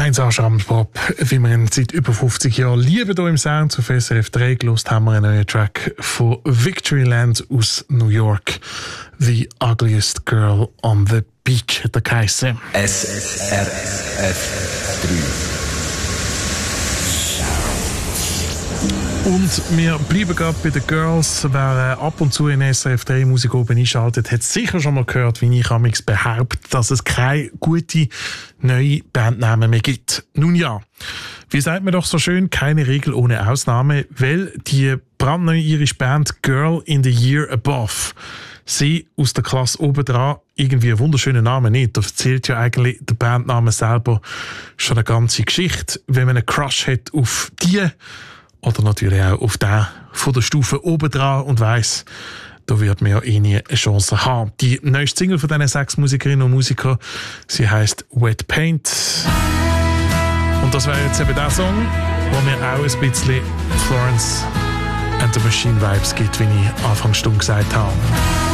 1A Schrammpop, wie wir ihn seit über 50 Jahren lieben hier im Sound auf SRF 3 gelost haben wir einen neuen Track von Victoryland aus New York. The Ugliest Girl on the Beach hat er geheissen. SRF 3. Und wir bleiben gerade bei den Girls. Wer ab und zu in SRF 3 Musik oben einschaltet, hat sicher schon mal gehört, wie ich amigs behaupte, dass es keine gute neue Bandnamen mehr gibt. Nun ja, wie sagt man doch so schön, keine Regel ohne Ausnahme, weil die brandneue irische Band Girl in the Year Above, sie aus der Klasse oben dran, irgendwie einen wunderschönen Namen nicht. Da erzählt ja eigentlich der Bandname selber schon eine ganze Geschichte. Wenn man einen Crush hat auf die oder natürlich auch auf den von der Stufe oben dran und weiss, da wird man ja nie eine Chance haben. Die neueste Single von diesen 6 Musikerinnen und Musikern, sie heisst Wet Paint. Und das wäre jetzt eben der Song, wo mir auch ein bisschen Florence and the Machine Vibes gibt, wie ich anfangs gesagt habe.